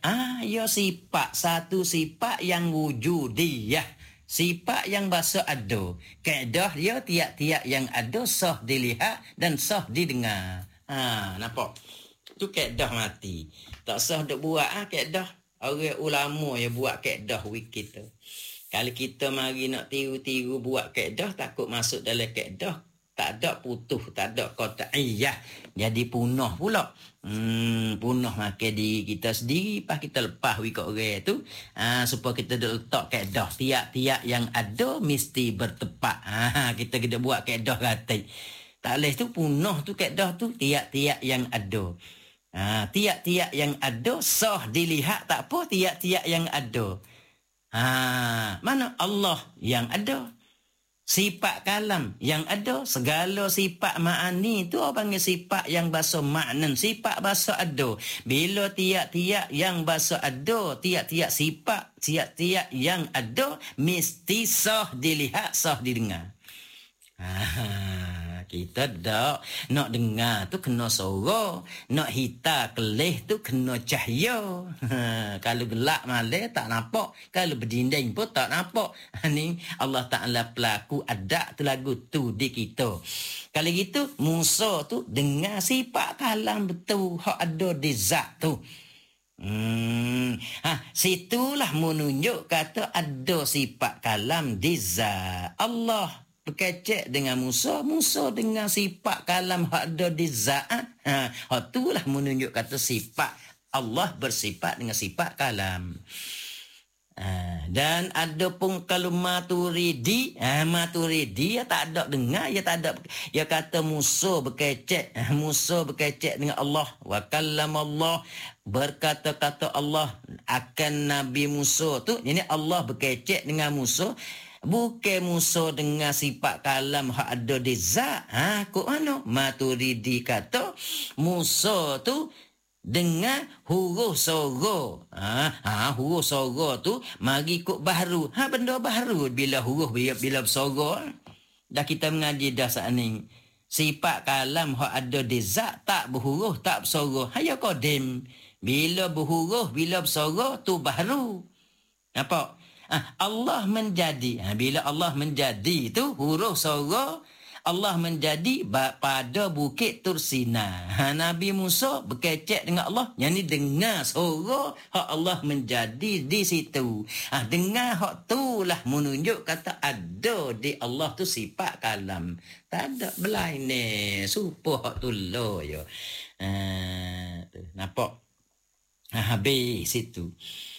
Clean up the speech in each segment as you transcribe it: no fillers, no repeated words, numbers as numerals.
Ya sifat, satu sifat yang wujudiyah. Sifat yang bahasa ada. Kaedah dia tiap-tiap yang ada sah dilihat dan sah didengar. Nampak? Tu kaedah mati. Tak sah duk buat kaedah. Orang ulama yang buat kaedah wikit tu. Kalau kita mari nak tiru-tiru buat kaedah, takut masuk dalam kaedah. Tak ada putus, tak ada qat'iyah. Jadi punah pula. Punah makan diri kita sendiri, pas kita lepas wikut orang tu, supaya kita letak kaedah. Tiap-tiap yang ada mesti bertepat. Kita kena buat kaedah ratai. Tak boleh tu punah tu kaedah tu, tiap-tiap yang ada. Tiap-tiap yang ada sah dilihat, tak apa tiap-tiap yang ada. Mana Allah yang ada? Sifat kalam yang ada, segala sifat ma'ani tu orang panggil sifat yang bahasa maknan, sifat bahasa ada. Bila tiap-tiap yang bahasa ada, tiap-tiap sifat, tiap-tiap yang ada mesti sah dilihat, sah didengar. Kita tak nak dengar tu kena suara, nak hitam kelih tu kena cahaya. Kalau gelap malam tak nampak, kalau berdinding pun tak nampak. Ni Allah Ta'ala pelaku adat tu lagu tu di kita. Kalau gitu Musa tu dengar sifat kalam betul hak ada di zat tu. Situlah menunjuk kata ada sifat kalam di zat Allah. Berkecek dengan Musa, Musa dengan sifat kalam hak ada di zat. Hak itulah menunjuk kata sifat Allah bersifat dengan sifat kalam. Dan ada pun kalau Maturidi, Maturidi ya tak ada dengar, ya tak ada, ya kata Musa berkecek, Musa berkecek dengan Allah. Wa kallamallah, berkata-kata Allah akan Nabi Musa tu. Ini Allah berkecek dengan Musa. Bukan Musa dengan sifat kalam hak ada di zat. Kok mana? Maturidi kata Musa tu dengan huruf soro. Huruf soro tu mari kok baru. Benda baru bila huruf bila soro. Dah kita mengaji dah saat ni. Sifat kalam hak ada di zat tak berhuruf, tak bersoro. Ya qadim. Bila berhuruf, bila bersoro tu baru. Nampak? Allah menjadi. Bila Allah menjadi tu huruf sora, Allah menjadi pada bukit Tursina. Nabi Musa berkecek dengan Allah, yang ni dengar suara hak Allah menjadi di situ. Dengar hak tu lah menunjuk kata ada di Allah tu sifat kalam. Tak ada belai ni supo hak tu lo yo. Nampak? Habis situ.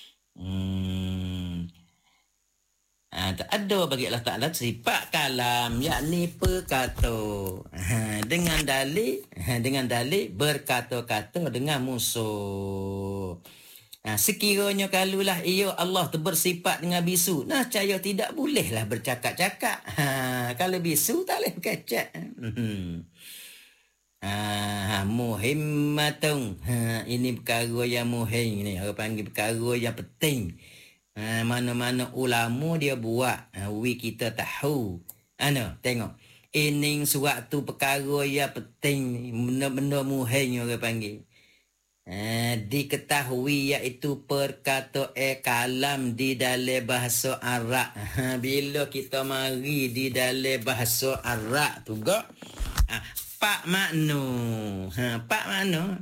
Ada bagi Allah Ta'ala sifat kalam, yakni perkata. Dengan dalil berkata-kata dengan musuh. Sekiranya kalulah ia Allah tu bersifat dengan bisu, cahaya tidak bolehlah bercakap-cakap. Kalau bisu tak boleh berkecak. Muhimmatun. Ini perkara yang muhim ni. Orang panggil perkara yang penting. Mana-mana ulama dia buat. Kita tahu. Tengok. Ini suatu perkara yang penting. Benda-benda muhim orang panggil. Diketahui iaitu perkataan kalam di dalam bahasa Arab. Bila kita mari di dalam bahasa Arab tu gak. Pak makna. Pak makna.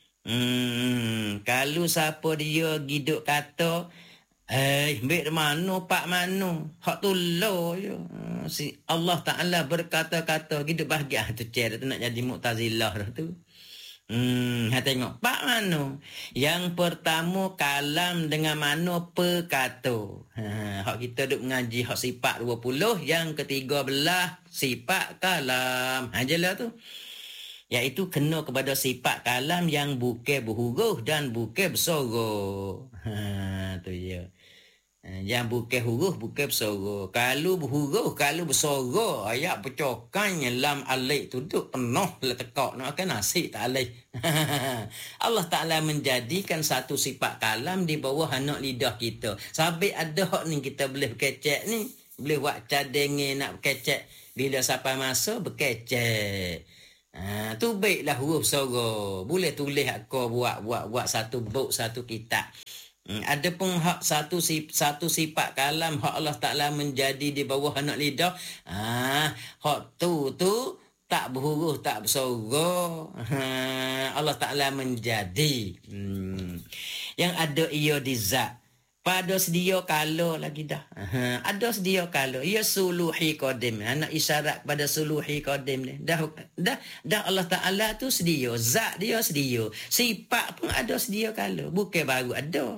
Kalau siapa dia giduk kata ambil mana pak mana hak tu lo je. Si Allah Ta'ala berkata-kata gitu bahagia tu cara tu nak jadi Mu'tazilah tu. Tengok pak mana. Yang pertama kalam dengan mana perkata. Hak kita duk mengaji hak sifat 20, yang ketiga belah sifat kalam. Jelah tu. Iaitu kena kepada sifat kalam yang bukan berhuruf dan bukan bersuara. Tu je. Yang bukan huruf, bukan bersuara. Kalau berhuruf, kalau bersuara, ayat percokannya lam alif tu duk penuh letekak. Nak akan nasi tak alif. Allah Ta'ala menjadikan satu sifat kalam di bawah anak lidah kita. Sampai ada hak ni kita boleh berkecek ni. Boleh buat cadengnya nak berkecek. Bila sampai masa berkecek. Tu baiklah huruf suara. Boleh tulis aku buat satu buku, satu kitab. Ada pun hak satu sifat kalam hak Allah Ta'ala menjadi di bawah anak lidah. Hak tu tak berhuruf, tak bersuara. Allah Ta'ala menjadi. Yang ada ia di zat. Pada sedia kala lagi dah. Ada sedia kala. Ia suluhi qadim. Nak isyarat pada suluhi qadim ni. Dah Allah Ta'ala tu sedia. Zat dia sedia. Sifat pun ada sedia kala. Bukan baru ada.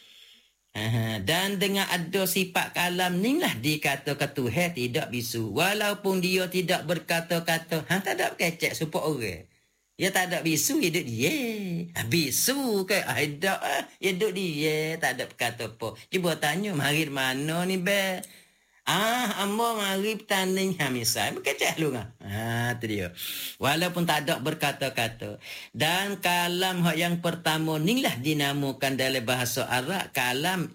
Dan dengan ada sifat kalam ni lah dikatakan Tuhan tidak bisu. Walaupun dia tidak berkata-kata. Tak ada kecek supaya orang. Ya tak ada bisu, hidup dia. Bisu ke? Hidup hidup dia. Tak ada berkata apa. Cuba tanya, mari mana ni, be? Amba mari bertanding. Misal, berkecek lu kan? Tu dia. Walaupun tak ada berkata-kata. Dan kalam yang pertama ni lah dinamakan dalam bahasa Arab, kalam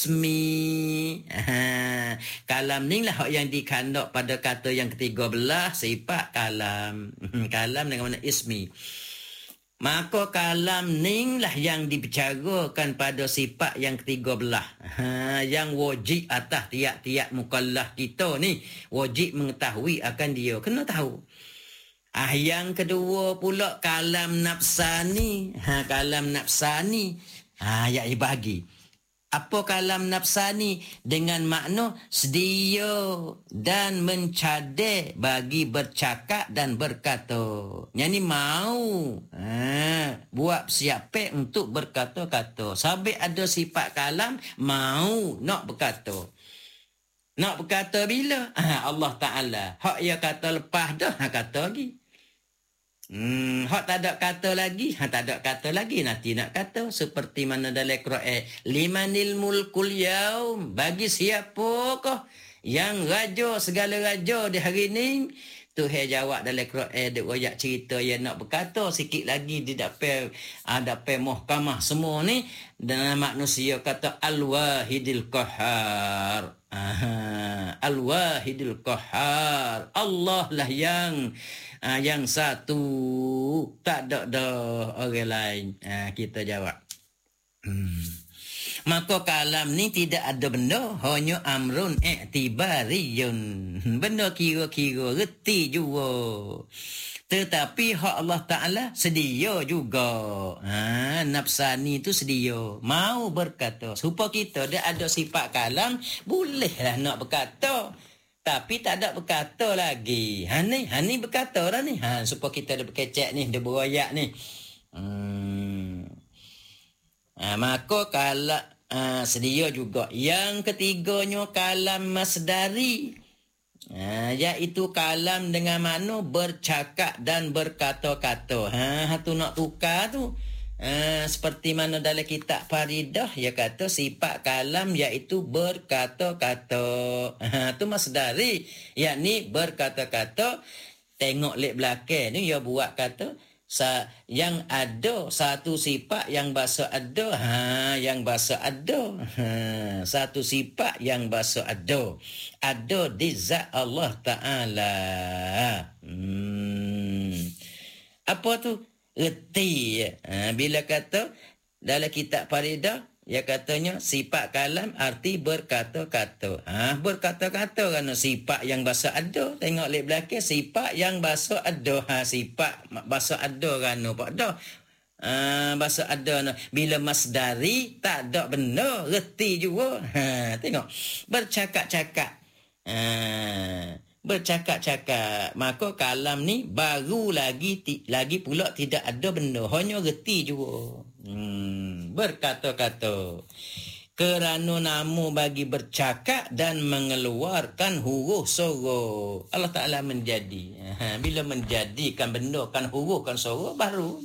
ismi. Kalam ni lah yang dikandak pada kata yang ketiga belah, sifat kalam. Kalam dengan mana ismi. Maka kalam ni lah yang dibicarakan pada sifat yang ketiga belah. Yang wajib atas tiap-tiap mukallaf kita ni. Wajib mengetahui akan dia. Kena tahu. Yang kedua pula kalam nafsani. Kalam nafsani. Yang dibagi. Apa kalam nafsani? Dengan makna sedia dan mencadai bagi bercakap dan berkata. Yang ni mau buat siapa untuk berkata-kata. Sampai ada sifat kalam mau nak berkata. Nak berkata bila? Allah Ta'ala. Hak ia kata lepas dah, kata lagi. Hak tak ada kata lagi, tak ada kata lagi, nanti nak kata seperti mana dalam Quran, limanil mulkul yaum, bagi siapakah yang raja, segala raja di hari ni. Tuhan jawab dalam Quran, ada ayat cerita yang nak berkata sikit lagi di dapat mahkamah semua ni, dan manusia kata al-wahidil qahhar. Al-wahidil qahhar, Allah lah yang satu, tak ada orang lain. Kita jawab. Maka kalam ni tidak ada benda, hanya amrun i'tibariyun. Benda kira-kira, reti juga. Tetapi hak Allah Ta'ala sedia juga. Nafsani tu sedia. Mau berkata. Supaya kita dia ada sifat kalam, bolehlah nak berkata. Tapi tak ada berkata lagi. Ni berkata dah ni. Supaya kita ada berkecek ni, dia berayak ni. Maka kalau sedia juga. Yang ketiganya kalam masdari. Iaitu kalam dengan makna bercakap dan berkata-kata. Tu nak tukar tu. Seperti mana dalam kitab Faridah, ia kata sifat kalam iaitu berkata-kata. Tu masdari, yakni berkata-kata. Tengok lek belakang ni, ia buat kata yang ada satu sifat yang bahasa ada. Yang bahasa ada. Satu sifat yang bahasa ada. Ada di zat Allah Ta'ala. Apa tu? Reti. Bila kata dalam kitab Faridah, ia katanya sifat kalam arti berkata-kata. Berkata-kata kerana sifat yang bahasa ada. Tengok lek belakang, sifat yang bahasa ada. Sifat bahasa ada kerana apa dah. Bahasa ada. Bila masdari tak ada benda, reti juga. Tengok. Bercakap-cakap. Bercakap-cakap. Maka kalam ni baru lagi pula tidak ada benda, hanya reti juga. Berkata-kata. Kerana nama bagi bercakap dan mengeluarkan huruf suara. Allah Ta'ala menjadi. Bila menjadikan benda kan huruf kan suara baru.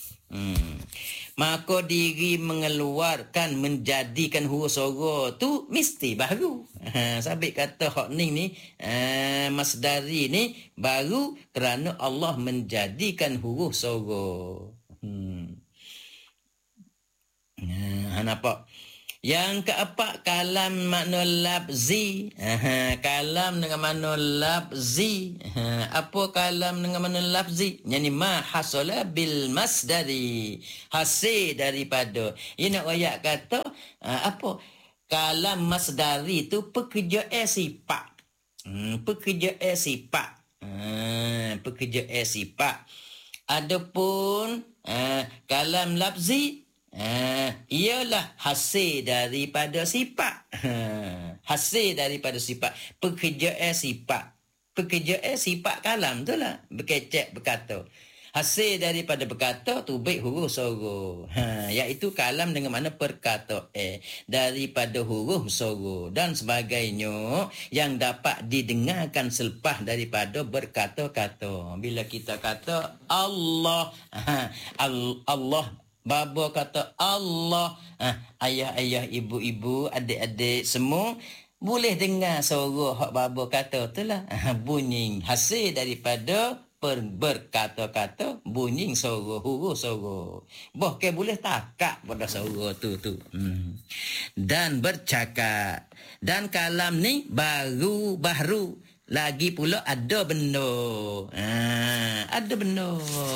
Maka diri mengeluarkan, menjadikan huruf suara tu mesti baru. Sabit kata hak ni masdari ni baru kerana Allah menjadikan huruf suara. Nampak? Yang keempat, kalam makna lafzi. Kalam dengan makna lafzi. Apa kalam dengan makna lafzi? Yani ma hasala bil masdari. Hasil daripada. Ia nak royak kata, apa? Kalam masdari itu pekerjaan sifat. Pekerjaan sifat. Pekerjaan sifat. Adapun kalam lafzi, ialah hasil daripada sifat. Hasil daripada sifat. Pekerjaan sifat. Pekerjaan sifat kalam tu lah. Berkecek, berkata. Hasil daripada berkata tu baik huruf suara. Iaitu kalam dengan makna perkataan. Daripada huruf suara dan sebagainya yang dapat didengarkan selepas daripada berkata-kata. Bila kita kata Allah. Allah. Baba kata Allah. Ayah-ayah, ibu-ibu, adik-adik semua boleh dengar suara hak baba kata tu lah. Bunyi hasil daripada berkata-kata, bunyi suara, huruf suara. Bahkan boleh takak pada suara tu. Dan bercakap. Dan kalam ni baru. Lagi pula ada benda. Ada benda.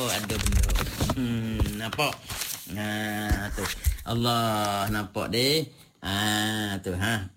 Nampak? Tu. Allah nampak deh. Tu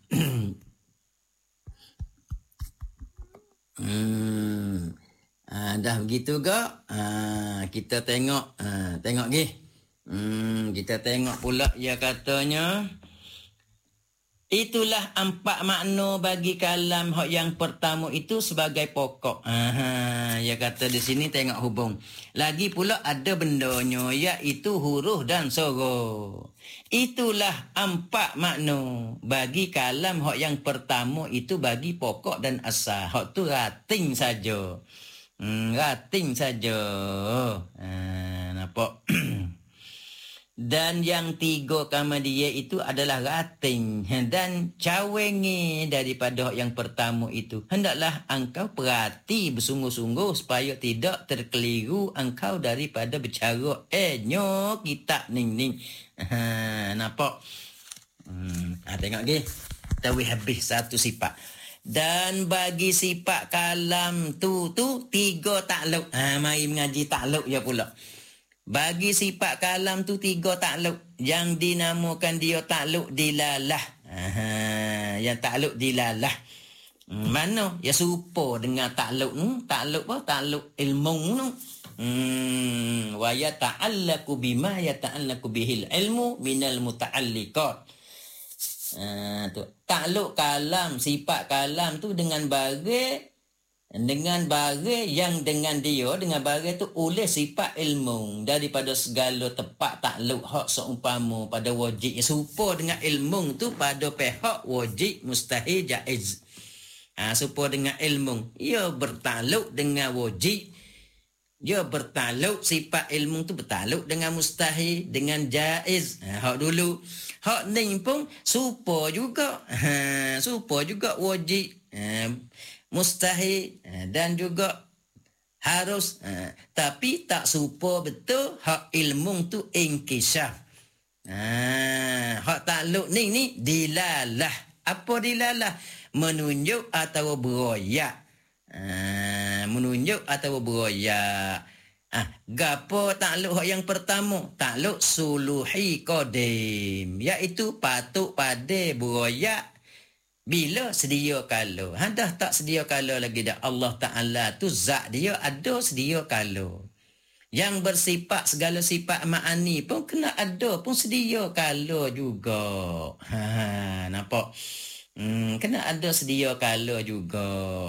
dah begitu ke? Kita tengok lagi. Kita tengok pula ia katanya, itulah 4 makna bagi kalam hak yang pertama itu sebagai pokok. Dia kata di sini tengok hubung. Lagi pula ada bendanya, iaitu huruf dan suara. Itulah 4 makna bagi kalam hak yang pertama itu bagi pokok dan asal. Hak tu rating saja. Rating saja. Nampak? Dan yang 3 kama dia itu adalah rating dan cawengi daripada yang pertama itu. Hendaklah engkau perhati bersungguh-sungguh supaya tidak terkeliru engkau daripada bercara. Nyo kita ning. Nampak? Tengok lagi. Tahu habis satu sifat. Dan bagi sifat kalam tu 3 takluk. Mari mengaji takluk ya pula. Bagi sifat kalam tu 3 takluk. Yang dinamakan dia takluk dilalah. Yang takluk dilalah. Mana? Ya serupa dengan takluk tu. Takluk apa? Takluk ilmu tu. Wa yata'allaku bima yata'allaku bihil ilmu minal muta'alliqat. Tu. Takluk kalam, sifat kalam tu dengan barang yang dengan dia, dengan barang tu oleh sifat ilmu daripada segala tempat takluk hak seumpama pada wajib yang serupa dengan ilmu tu pada pihak wajib mustahil jaiz. Serupa dengan ilmu, ia bertakluk dengan wajib, dia bertakluk sifat ilmu tu bertakluk dengan mustahil, dengan jaiz. Hak dulu, hak ni pun serupa juga. Serupa juga wajib, mustahil dan juga harus, tapi tak serupa betul hak ilmu tu inkishaf. Hak takluk ni dilalah. Apa dilalah? Menunjuk atau beroyak. Menunjuk atau beroyak. Gapo takluk hak yang pertama? Takluk suluhi qadim, iaitu patut pada beroyak bila sedia kala. Dah tak sedia kala lagi dah. Allah Ta'ala tu zat dia ada sedia kala. Yang bersifat segala sifat ma'ani pun kena ada pun sedia kala juga. Nampak? Kena ada sedia kala juga.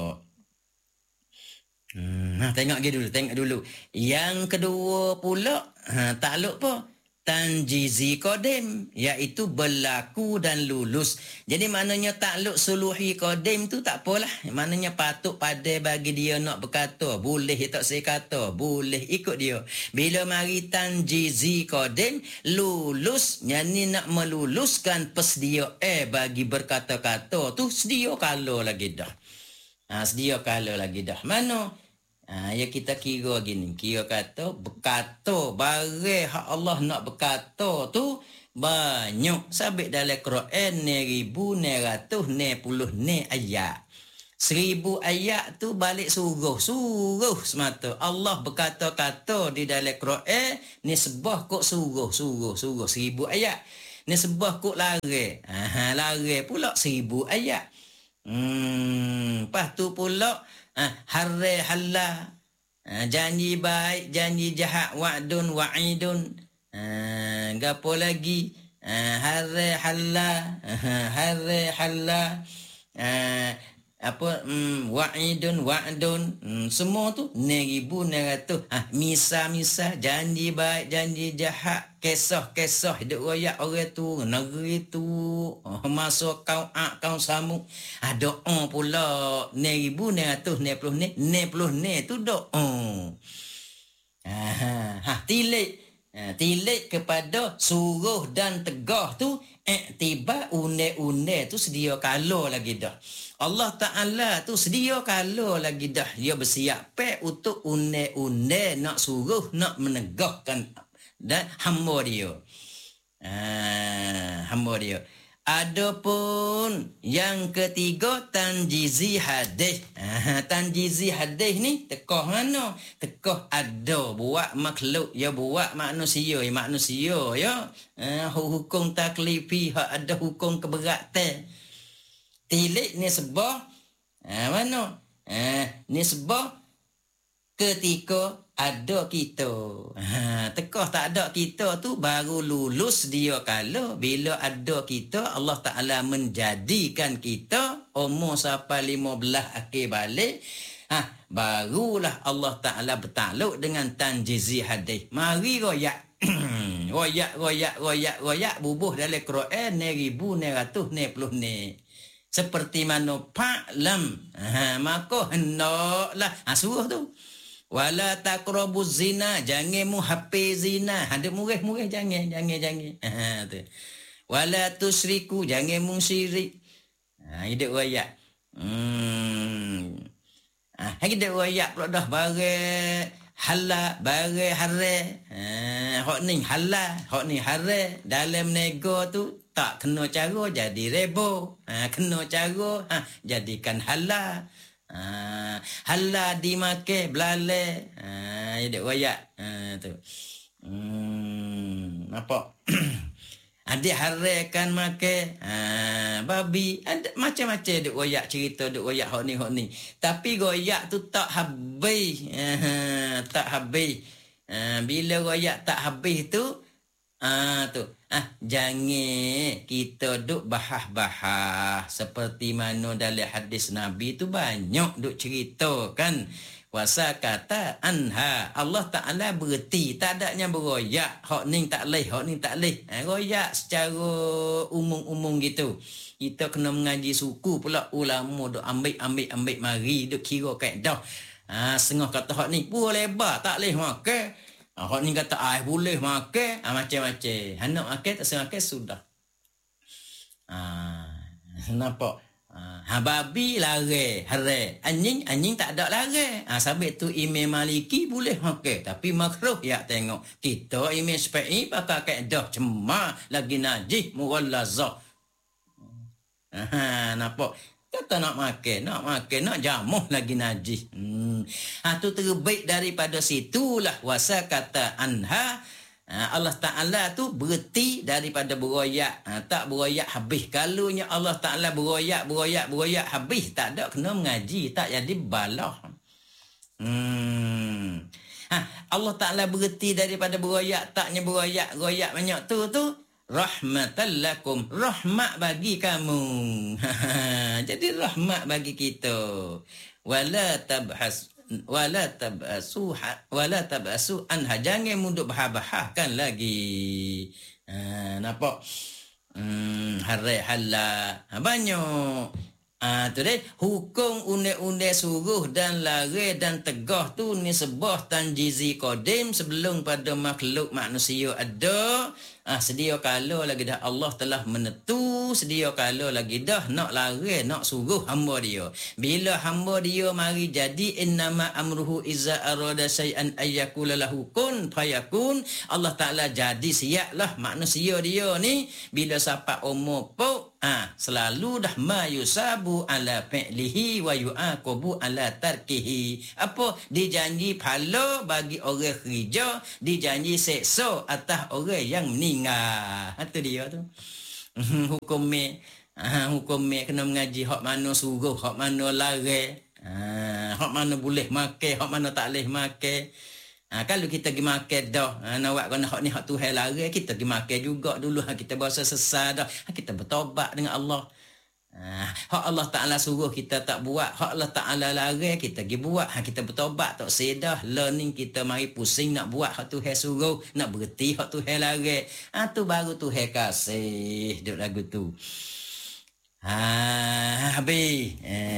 Tengok dulu. Yang kedua pula, takluk apa? Tanjizi qadim, iaitu berlaku dan lulus. Jadi maknanya takluk suluhi qadim tu tak apalah. Maknanya patut pada bagi dia nak berkata. Boleh dia tak saya kata. Boleh ikut dia. Bila mari tanjizi qadim, lulus. Yang nak meluluskan persedia bagi berkata-kata tu sedia kala lagi dah. Sedia kala lagi dah. Mana? Ya kita kira gini. Kira kata berkata barang hak Allah nak berkata tu Banyak sabit dalam Quran ni 1960 ayat. 1000 ayat tu balik suruh semata. Allah berkata-kata di dalam Quran ni sebah kok suruh 1000 ayat. Ni sebah kok lari. Lari pula 1000 ayat. Lepas tu pula hari halal. Janji baik, janji jahat, wa'dun, wa'idun. Gapo lagi? Hari halal, hari halal. Wa'idun, wa'dun. Semua tu 1900. Misa, janji baik, janji jahat, kisah hidup royak orang tu, negeri tu, masuk kau samuk. Doa pula 1960 ni tu doa. Tilik kepada suruh dan tegah tu, iktibar une tu sedia kala lagi dah. Allah Ta'ala tu sedia kala lagi dah. Dia bersiap untuk une nak suruh, nak menegahkan dan hamba dia. Adapun yang ketiga tanjizi hadis. Tanjizi hadis ni tekah mana? Tekah ada buat makhluk ya buat manusia ya. Hukum taklifi ada hukum keberatan. Tilik ni sebab mana? Ni sebab ketika ada kita. Tekah tak ada kita tu baru lulus dia kala. Bila ada kita, Allah Ta'ala menjadikan kita umur sampai 15 akhir balik. Barulah Allah Ta'ala bertakluk dengan tanjizi hadis. Mari royak. royak bubuh dalam Quran 1960 ni. Seperti mana fa'lam. Maka hendaklah suruh tu. Wala taqrabuz zina, jangan mu hafiz zina. Ada murih jangan. Tu. Wala tusyriku, jangan mu syirik. Hidup royak. Hidup royak pula dah barang halal, barang haram. Hak ni halal, hak ni haram. Dalam nego tu tak kena cara jadi rebo. Kena cara jadikan halal. Halal dimakan belale. Hidup royak. Tu. Apa? Ada haramkan makan babi. Ada macam-macam duk royak cerita, duk royak hak ni. Tapi royak tu tak habis. Tak habis. Bila royak tak habis tu jangan kita duk bahas-bahas seperti mana dalam hadis Nabi tu banyak duk cerita kan. Wasa kata anha, Allah Ta'ala berhenti, tak adanya beroyak hak ni tak leh, royak secara umum gitu. Kita kena mengaji suku pula, ulama duk ambil mari duk kira kaedah. Setengah kata hak ni boleh lebar tak leh makan. Hak ni kata boleh makan, macam-macam. Hendak makan tak makan sudah. Nampak? Babi lari, haram. Anjing tak ada lari. Sabit tu Imam Maliki boleh makan, tapi makruh ya tengok. Kita Imam Syafi'i pakai kaedah cuma lagi najis mughallazah. Nampak? Kata nak makan, nak jamuh lagi najis. Tu terbaik daripada situlah wasa kata anha. Allah Ta'ala tu berhenti daripada beroyak. Tak beroyak habis. Kalaunya Allah Ta'ala beroyak habis, tak ada kena mengaji, tak jadi balah. Allah Ta'ala berhenti daripada beroyak, taknya royak banyak tu rahmatan lakum, rahmat bagi kamu. Jadi rahmat bagi kita. Wala tabasu anha, jangan munduk bahas-bahaskan lagi. Nampak? Harai halal banyak. Tu deh, hukum undang-undang suruh dan larang dan tegah tu ni sebuah tanjizi qadim sebelum pada makhluk manusia ada. Sedia kala lagi dah Allah telah menentu, sedia kala lagi dah nak larang, nak suruh hamba dia. Bila hamba dia mari jadi innama amruhu iza arada syai'an ayyakula lahu kun fayakun. Allah Taala jadi siaplah manusia dia ni bila sampai umur pok selalu dah ma yusabu ala fi'lihi wa yu'aqabu ala tarkihi. Apa? Dijanji pahala bagi orang kerja, dijanji seksa atas orang yang meninggal. Itu dia tu. Hukum kena mengaji hak mana suruh, hak mana larang, hak mana boleh makan, hak mana tak boleh makan. Kalau kita pergi makan dah, nak buat kena hak ni hak Tuhan larang, kita pergi makan juga dulu. Kita berasa sesat dah, kita bertobat dengan Allah. Hak Allah Ta'ala suruh kita tak buat, hak Allah Ta'ala larang kita pergi buat. Kita bertobat tak sedah, learning kita mari pusing nak buat hak Tuhan suruh, nak berhenti hak Tuhan larang. Tu baru Tuhan kasih duk lagu tu. Habis.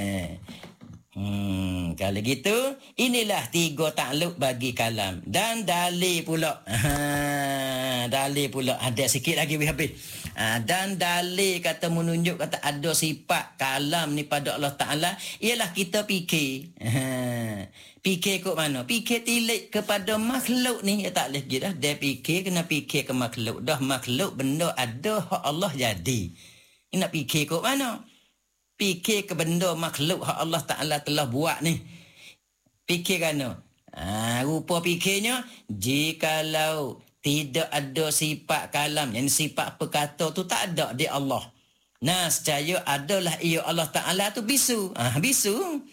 Kalau gitu, inilah 3 takluk bagi kalam. Dan dalil pula. Dalil pula. Ada sikit lagi habis. Dan dalil kata menunjuk kata ada sifat kalam ni pada Allah Ta'ala. Ialah kita fikir. Fikir kot mana? Fikir tilik kepada makhluk ni. Ya tak boleh gitu dah. Dia fikir kena fikir ke makhluk. Dah makhluk benda ada hak Allah jadi. Nak fikir kot mana? Fikir ke benda makhluk hak Allah Ta'ala telah buat ni. Fikir kan? Rupa fikirnya, jikalau tidak ada sifat kalam, yang sifat perkata tu tak ada di Allah. Nescaya adalah ia Allah Ta'ala tu bisu. Bisu.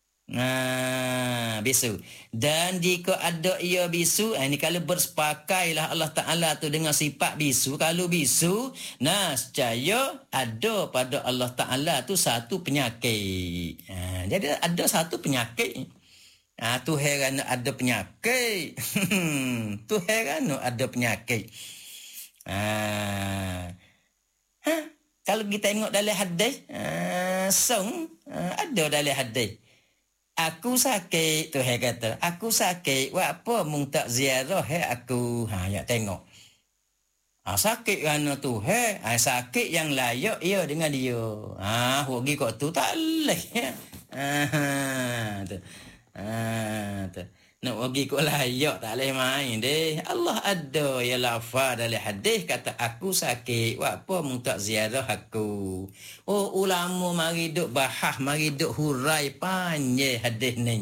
Bisu. Dan jika ada ia bisu, ini kalau bersepakailah Allah Ta'ala tu dengan sifat bisu. Kalau bisu, nescaya ada pada Allah Ta'ala tu satu penyakit. Jadi ada satu penyakit. Tu heran ada penyakit. Tu heran ada penyakit. Kalau kita tengok dalam hadis, ada dalam hadis. Aku sakit, Tuhan kata. Aku sakit. Apa mung tak ziarah aku? Ya tengok. Sakit kerana Tuhan. Sakit yang layak ia dengan dia. Pergi kok tu tak boleh. Nak pergi kok layak tak boleh main deh. Allah ada ya lafaz dalam hadis kata aku sakit. Apa mung tak ziarah aku? Ulama mari duk bahas, mari duk hurai panjang hadis ni.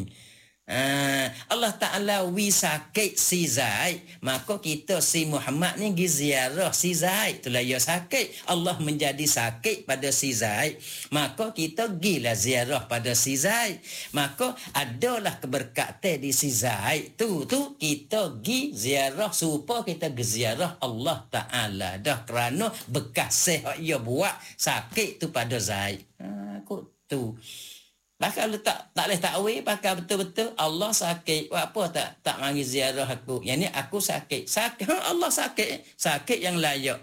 Allah Ta'ala sakit si Zaid, maka kita si Muhammad ni pergi ziarah si Zaid. Itulah ia sakit. Allah menjadi sakit pada si Zaid, maka kita pergilah ziarah pada si Zaid. Maka adalah keberkatan di si Zaid tu kita pergi ziarah supaya kita pergi ziarah Allah Ta'ala. Dah kerana bekas ia buat sakit tu pada Zaid. Kok tu Bakal lu tak boleh takwil, bakal betul-betul Allah sakit. Apa tak mari ziarah aku? Yang ni aku sakit. Sakit Allah sakit. Sakit yang layak.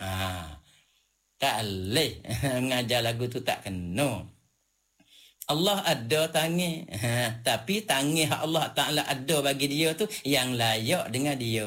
Tak boleh mengajar lagu tu tak kena. Allah ada tangan. Tapi tangan Allah Ta'ala ada bagi dia tu yang layak dengan dia.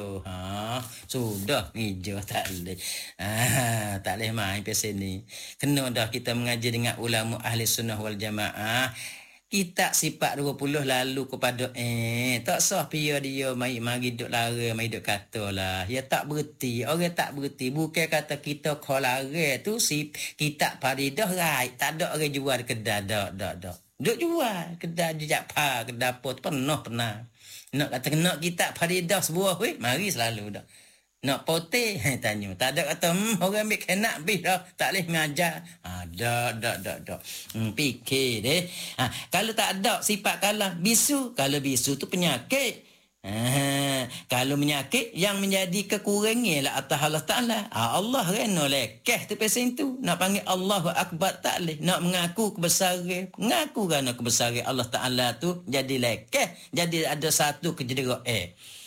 Sudah hijau tak boleh. Tak boleh main pasal ni. Kena dah kita mengaji dengan ulama ahli sunnah wal jamaah. Kita sifat 20 lalu kepada tak sah pia dia mari duk lara, mari duk kata lah. Ya tak berhenti, orang tak berhenti. Bukan kata kita kau lara tu si kita paridah right. Tak ada orang jual kedai dak. Duk jual kedai jejak pa, kedai apa tu pernah. Nak kata nak kita paridah sebuah mari selalu dak. Nak poteh tanya. Tak ada kata orang ambil kenak habis dah. Tak boleh mengajar. Dak. Fikir deh. Kalau tak ada sifat kalah bisu. Kalau bisu tu penyakit. Kalau menyakit yang menjadi kekurangan lah atas Allah Ta'ala. Allah rena lekeh tu pasal tu. Nak panggil Allahu Akbar tak boleh. Nak mengaku kebesaran. Mengaku kerana kebesaran Allah Ta'ala tu jadi lekeh. Jadi ada satu kejederaan.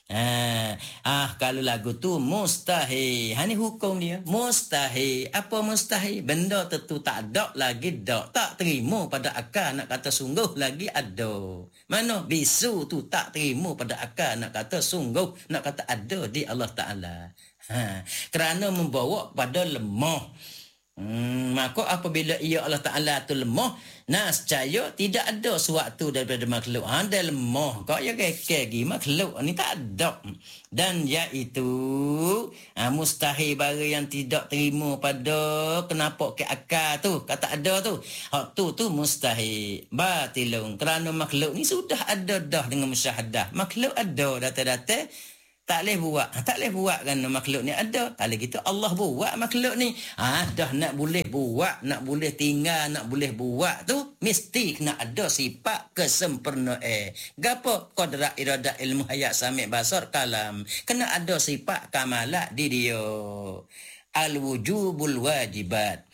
Kalau lagu tu mustahil. Ni hukum dia. Mustahil. Apa mustahil? Benda tu tak ada lagi dak. Tak terima pada akal nak kata sungguh lagi ada. Mana bisu tu tak terima pada akal nak kata sungguh, nak kata ada di Allah Ta'ala. Kerana membawa pada lemah. Maka apabila ia Allah Ta'ala tu lemah, nascaya tidak ada suatu daripada makhluk. Ada lemah. Kau ya kekegi makhluk ni tak ada. Dan iaitu mustahil barang yang tidak terima pada kenapa ke akal tu. Kata ada tu. Hak tu mustahil. Batilun. Kerana makhluk ni sudah ada dah dengan musyahadah. Makhluk ada data-data. Tak boleh buat kan makhluk ni ada. Kalau gitu Allah buat makhluk ni. Dah nak boleh buat, nak boleh tinggal, nak boleh buat tu mesti kena ada sifat kesempurnaan. Gapo qadrat iradat ilmu hayat sami' basar kalam. Kena ada sifat kamalat di dia. Al-wujubul wajibat.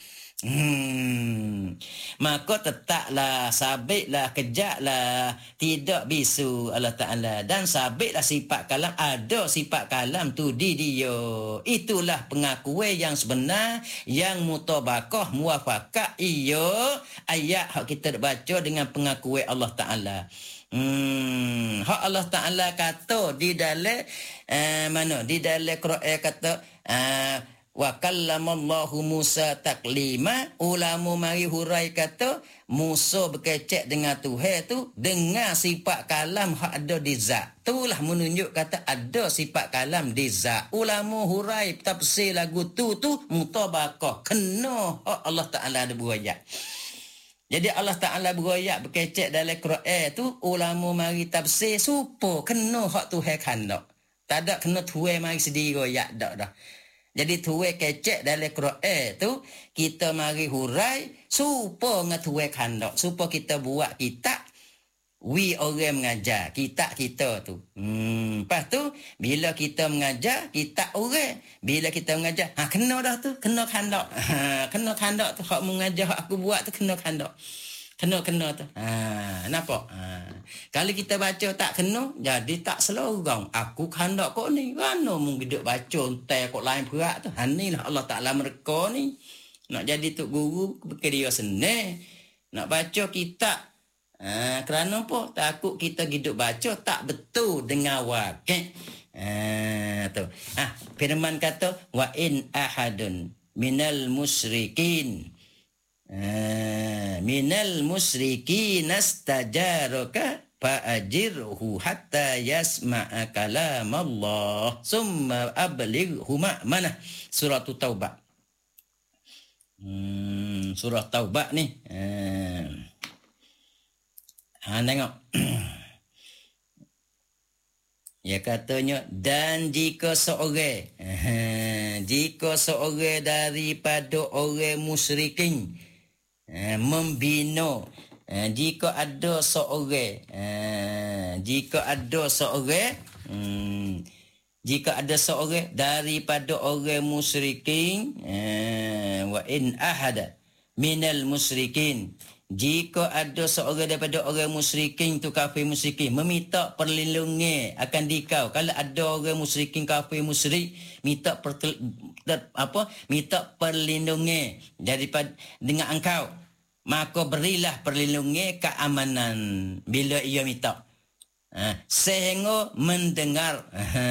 Maka tetaplah, sabitlah, kejaklah, tidak bisu Allah Ta'ala. Dan sabitlah sifat kalam, ada sifat kalam tu di dia. Itulah pengakuan yang sebenar, yang mutabakah, muafakat ayat hak kita baca dengan pengakuan Allah Ta'ala. Hak Allah Ta'ala kata di dalam di dalam Quran kata wa kallamallahu Musa taklima. Ulama mari hurai kata Musa berkecek dengan Tuhan tu dengan sifat kalam hak ada di zat. Itulah menunjuk kata ada sifat kalam di zat. Ulama hurai tafsir lagu tu mutabakah kena hak Allah Ta'ala ada berayat. Jadi Allah Ta'ala berayat berkecek dalam Quran tu ulama mari tafsir supaya kena hak Tuhan kandak. Tak ada kena Tuhan mari sendiri royak dak. Jadi tuwe kecek dalam Quran tu kita mari hurai supaya ngatuwe kandak, supaya kita buat kitab orang mengajar kitab kita tu. Lepas tu bila kita mengajar kitab orang, bila kita mengajar kena dah tu, kena kandak. Kena kandak tu hak mengajar hak aku buat tu kena kandak. Kena tu. Nampak? Kalau kita baca tak kena, jadi tak selorong. Aku kandak kok ni. Mana mung hidup baca entai kok lain berat tu. Inilah Allah Ta'ala mereka ni. Nak jadi tok guru, dia senang. Nak baca kitab. Kerana apa? Takut kita hidup baca tak betul dengan wakil. Tu. Firman kata, wa in ahadun minal musyrikin. Minal musyrikin astajaraka fa'ajirhu hatta yasma'a kalam Allah summa ablighu ma'manah. Surah Taubah. Surah Taubah ni. Tengok. Ya katanya, dan jika seorang daripada orang musyrikin membina, jika ada seorang daripada orang musyrikin, wa in ahada minal musyrikin, jika ada seorang daripada orang musyrikin tu kafir musyrikin meminta perlindungan akan dikau. Kalau ada orang musyrikin kafir musyrik minta perlindungan daripada dengan engkau, maka berilah perlindungan keamanan bila ia minta. Sehingga mendengar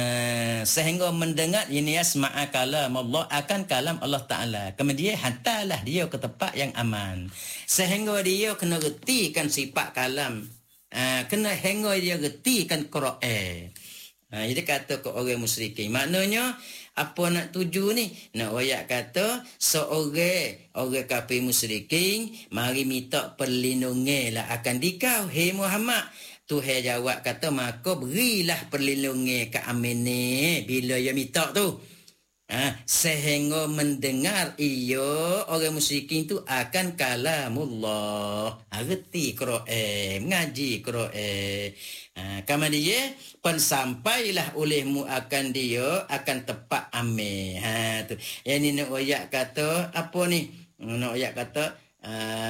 ini yasma'a kalam Allah, akan kalam Allah Ta'ala. Kemudian hantarlah dia ke tempat yang aman. Sehingga dia kena retikan sifat kalam. Kena hingga dia retikan Quran. Jadi kata ke orang musyrikin. Maknanya apa nak tuju ni? Nak ayat kata orang kafir musyrikin mari minta perlindungan lah akan dikau. Hei Muhammad. Tuhan jawab kata, maka berilah perlindungan keamanan bila ia minta tu. Sehingga mendengar ia orang musyrikin tu akan kalamullah. Reti Quran, mengaji Quran. Kemudian pensampailah olehmu akan dia akan tepat amin. Tu. Yang ni nak ayat kata apa ni? Nak ayat kata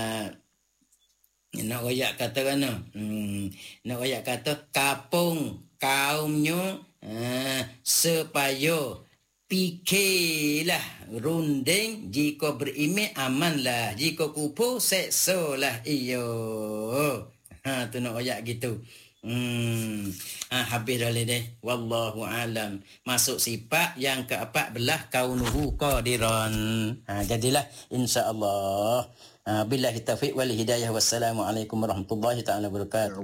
nak royak kata kan? Nak royak kata kapung kaumnya supaya fikirlah runding, jika beriman amanlah, jika kufur seksalah iyo. Tu nak ayat gitu. Habis dah deh. Wallahu alam. Masuk sifat yang ke-14 kaunuhu qadiran. Jadilah insya-Allah. Billahi taufiq wal hidayah. Wassalamualaikum warahmatullahi taala wabarakatuh.